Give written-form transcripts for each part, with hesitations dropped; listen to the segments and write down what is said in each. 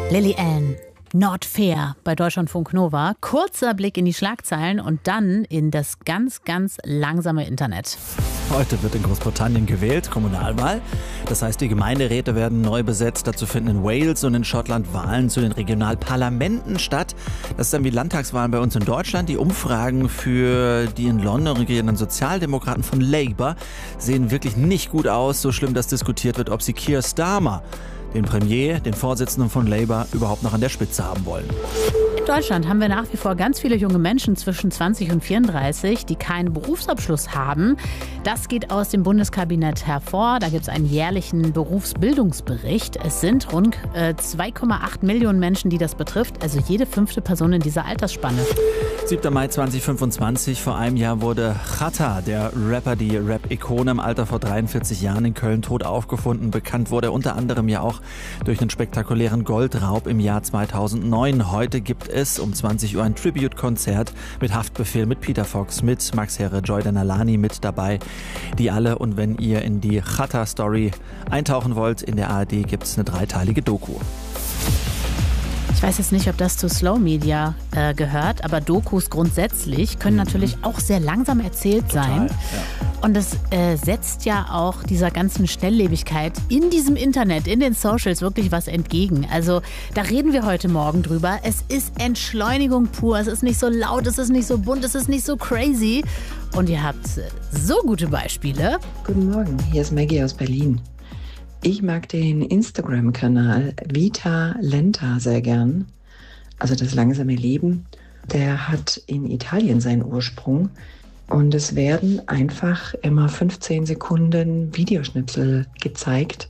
Lily Allen, Not Fair bei Deutschlandfunk Nova. Kurzer Blick in die Schlagzeilen und dann in das ganz, ganz langsame Internet. Heute wird in Großbritannien gewählt, Kommunalwahl. Das heißt, die Gemeinderäte werden neu besetzt. Dazu finden in Wales und in Schottland Wahlen zu den Regionalparlamenten statt. Das ist dann wie Landtagswahlen bei uns in Deutschland. Die Umfragen für die in London regierenden Sozialdemokraten von Labour sehen wirklich nicht gut aus. So schlimm, dass diskutiert wird, ob sie Keir Starmer, den Premier, den Vorsitzenden von Labour, überhaupt noch an der Spitze haben wollen. In Deutschland haben wir nach wie vor ganz viele junge Menschen zwischen 20 und 34, die keinen Berufsabschluss haben. Das geht aus dem Bundeskabinett hervor. Da gibt es einen jährlichen Berufsbildungsbericht. Es sind rund 2,8 Millionen Menschen, die das betrifft, also jede 5. Person in dieser Altersspanne. 7. Mai 2025, vor einem Jahr wurde Xhata, der Rapper, die Rap-Ikone, im Alter vor 43 Jahren in Köln tot aufgefunden. Bekannt wurde er unter anderem ja auch durch einen spektakulären Goldraub im Jahr 2009. Heute gibt es um 20 Uhr ein Tribute-Konzert mit Haftbefehl, mit Peter Fox, mit Max Herre, Joy Denalani mit dabei. Die alle, und wenn ihr in die Xhata-Story eintauchen wollt, in der ARD gibt es eine 3-teilige Doku. Ich weiß jetzt nicht, ob das zu Slow Media gehört, aber Dokus grundsätzlich können natürlich auch sehr langsam erzählt sein. Ja. Und das setzt ja auch dieser ganzen Schnelllebigkeit in diesem Internet, in den Socials wirklich was entgegen. Also da reden wir heute Morgen drüber. Es ist Entschleunigung pur. Es ist nicht so laut, es ist nicht so bunt, es ist nicht so crazy. Und ihr habt so gute Beispiele. Guten Morgen, hier ist Maggie aus Berlin. Ich mag den Instagram-Kanal Vita Lenta sehr gern. Also das langsame Leben. Der hat in Italien seinen Ursprung. Und es werden einfach immer 15 Sekunden Videoschnipsel gezeigt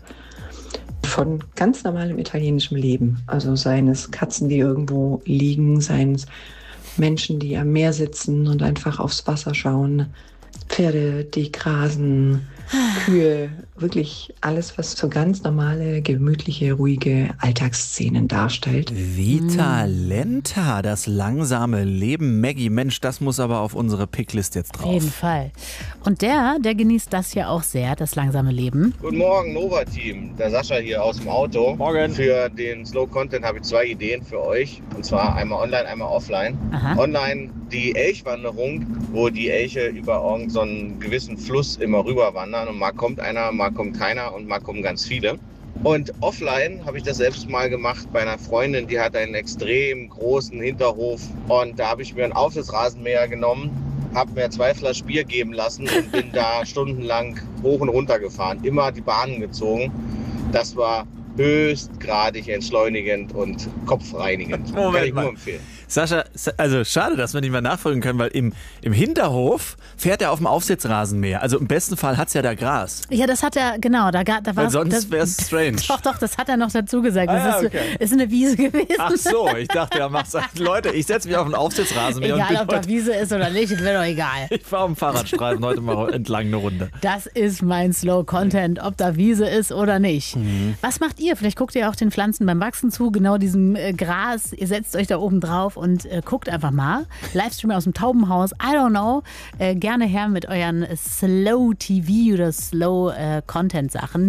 von ganz normalem italienischem Leben. Also seien es Katzen, die irgendwo liegen, seien es Menschen, die am Meer sitzen und einfach aufs Wasser schauen, Pferde, die grasen, Kühe, wirklich alles, was so ganz normale, gemütliche, ruhige Alltagsszenen darstellt. Vita Lenta, das langsame Leben. Maggie, Mensch, das muss aber auf unsere Picklist jetzt drauf. Auf jeden Fall. Und der genießt das ja auch sehr, das langsame Leben. Guten Morgen, Nova-Team. Der Sascha hier aus dem Auto. Morgen. Für den Slow Content habe ich 2 Ideen für euch. Und zwar einmal online, einmal offline. Aha. Online die Elchwanderung, wo die Elche über irgendeinen so einen gewissen Fluss immer rüber wandern. Und mal kommt einer, mal kommt keiner und mal kommen ganz viele. Und offline habe ich das selbst mal gemacht bei einer Freundin, die hat einen extrem großen Hinterhof. Und da habe ich mir einen Aufsitzrasenmäher genommen, habe mir 2 Flaschen Bier geben lassen und bin da stundenlang hoch und runter gefahren. Immer die Bahnen gezogen. Das war höchstgradig entschleunigend und kopfreinigend. Kann ich nur empfehlen. Sascha, also schade, dass wir nicht mehr nachfolgen können, weil im Hinterhof fährt er auf dem Aufsitzrasenmäher. Also im besten Fall hat es ja da Gras. Ja, das hat er, genau. Da war, weil sonst wäre es strange. Doch, das hat er noch dazu gesagt. Das okay. ist eine Wiese gewesen. Ach so, ich dachte, er macht Leute, ich setze mich auf den Aufsitzrasenmäher. Egal, ob da Wiese ist oder nicht, ist mir doch egal. Ich fahre auf dem Fahrradstreifen heute mal entlang eine Runde. Das ist mein Slow Content, ob da Wiese ist oder nicht. Was macht ihr? Vielleicht guckt ihr auch den Pflanzen beim Wachsen zu, genau diesem Gras. Ihr setzt euch da oben drauf und guckt einfach mal. Livestream aus dem Taubenhaus, I don't know. Gerne her mit euren Slow TV oder Slow Content Sachen.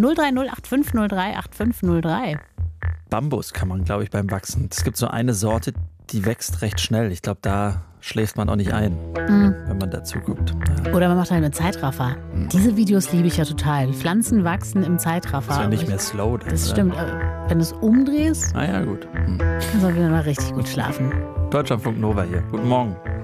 03085038503. Bambus kann man, glaube ich, beim Wachsen. Es gibt so eine Sorte, die wächst recht schnell. Ich glaube, da schläft man auch nicht ein, wenn man dazu guckt. Ja. Oder man macht halt einen Zeitraffer. Diese Videos liebe ich ja total. Pflanzen wachsen im Zeitraffer. Das ist ja nicht mehr slow. Das stimmt. Wenn du es umdrehst, ja gut. kannst du wieder mal richtig gut schlafen. Deutschlandfunk Nova hier. Guten Morgen.